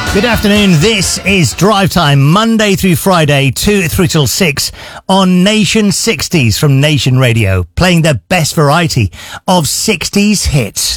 Good afternoon. This is Drive Time, Monday through Friday, 2 through till 6 on Nation 60s from Nation Radio, playing the best variety of 60s hits.